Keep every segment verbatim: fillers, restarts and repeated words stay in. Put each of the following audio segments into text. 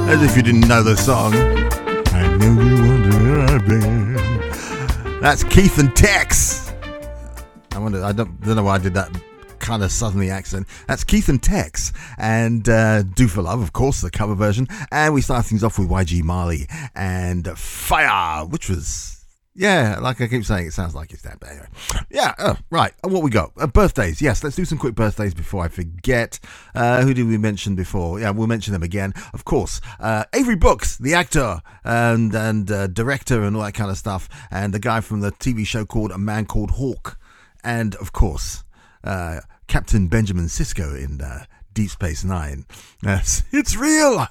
As if you didn't know the song. I know you wonder where I've been. That's Keith and Tex. I wonder. I don't, don't know why I did that kind of southerny accent. That's Keith and Tex, and uh, Do For Love, of course, the cover version. And we start things off with Y G Marley and Fire, which was. Yeah, like I keep saying, it sounds like it's that. But anyway, yeah, uh, right. What we got? Uh, birthdays. Yes, let's do some quick birthdays before I forget. Uh, who did we mention before? Yeah, we'll mention them again. Of course, uh, Avery Brooks, the actor and and uh, director and all that kind of stuff, and the guy from the T V show called A Man Called Hawk, and of course, uh, Captain Benjamin Sisko in uh, Deep Space Nine. Yes, it's real.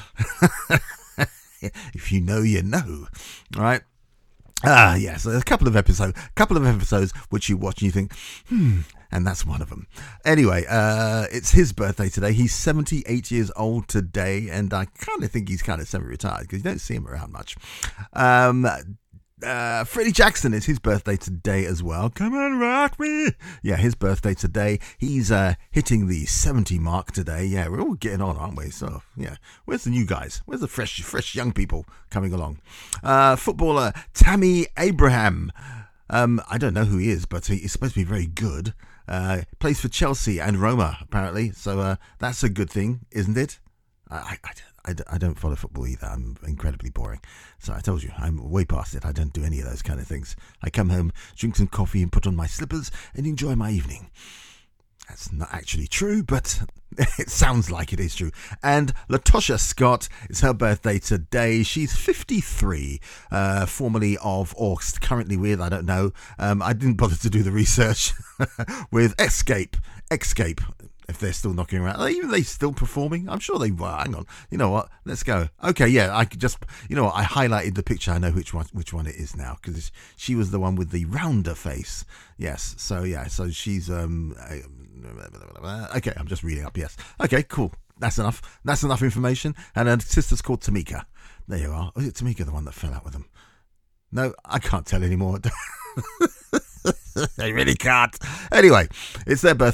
If you know, you know. All right. Ah, yes, a couple of episodes, couple of episodes which you watch and you think, hmm, and that's one of them. Anyway, uh, it's his birthday today. He's seventy-eight years old today, and I kind of think he's kind of semi-retired because you don't see him around much. Um, uh, Freddie Jackson, it's his birthday today as well. Come on, rock me. Yeah, his birthday today. He's uh, hitting the seventy mark today. Yeah, we're all getting on, aren't we? So, yeah. Where's the new guys? Where's the fresh, fresh young people coming along? Uh, footballer Tammy Abraham. Um, I don't know who he is, but he's supposed to be very good. Uh, plays for Chelsea and Roma, apparently. So uh, that's a good thing, isn't it? I, I, I, I don't follow football either. I'm incredibly boring. So I told you, I'm way past it. I don't do any of those kind of things. I come home, drink some coffee and put on my slippers and enjoy my evening. That's not actually true, but it sounds like it is true. And Latosha Scott, it's her birthday today. She's fifty-three, uh, formerly of, or currently with, I don't know. Um, I didn't bother to do the research with Escape. Escape. If they're still knocking around, are even they still performing? I'm sure they were. Hang on, you know what? Let's go. Okay, yeah, I could just, you know what? I highlighted the picture. I know which one, which one it is now because she was the one with the rounder face. Yes. So yeah, so she's um. Okay, I'm just reading up. Yes. Okay, cool. That's enough. That's enough information. And her sister's called Tamika. There you are. Is it Tamika the one that fell out with them? No, I can't tell anymore. I really can't. Anyway, it's their birthday.